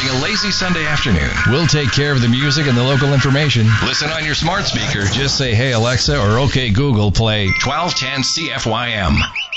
a lazy Sunday afternoon. We'll take care of the music and the local information. Listen on your smart speaker. Just say, hey, Alexa, or okay, Google, play 1210 CFYM.